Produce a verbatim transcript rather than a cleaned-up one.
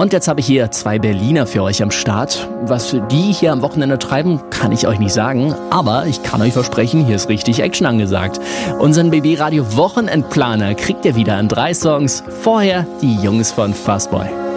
Und jetzt habe ich hier zwei Berliner für euch am Start. Was die hier am Wochenende treiben, kann ich euch nicht sagen. Aber ich kann euch versprechen, hier ist richtig Action angesagt. Unseren B B-Radio-Wochenendplaner kriegt ihr wieder an drei Songs. Vorher die Jungs von Fastboy.